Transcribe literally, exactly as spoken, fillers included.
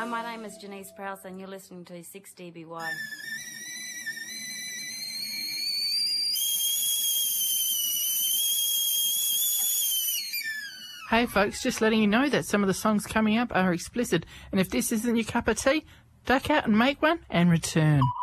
my name is Janice Prowse and you're listening to six D B Y. Hey folks, just letting you know that some of the songs coming up are explicit, and if this isn't your cup of tea, duck out and make one and return.